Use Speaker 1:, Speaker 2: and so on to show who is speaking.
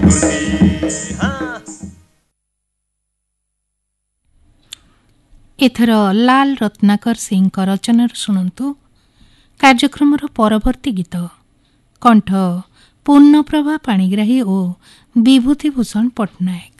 Speaker 1: एथर लाल रत्नाकर सिंह रचना शुणु कार्यक्रम परवर्ती गीत कंठ पूर्णप्रभा पाणिग्राही और विभूतिभूषण पट्टनायक।